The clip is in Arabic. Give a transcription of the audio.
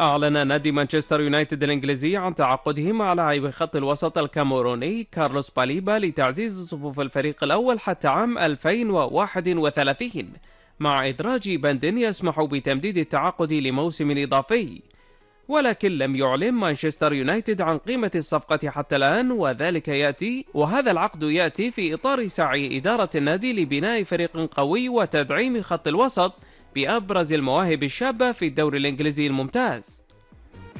أعلن نادي مانشستر يونايتد الإنجليزي عن تعاقده مع لاعب خط الوسط الكاميروني كارلوس باليبا لتعزيز صفوف الفريق الأول حتى عام 2031، مع إدراج بند يسمح بتمديد التعاقد لموسم إضافي. ولكن لم يعلن مانشستر يونايتد عن قيمة الصفقة حتى الآن، وهذا العقد يأتي في إطار سعي إدارة النادي لبناء فريق قوي وتدعيم خط الوسط بأبرز المواهب الشابة في الدوري الإنجليزي الممتاز.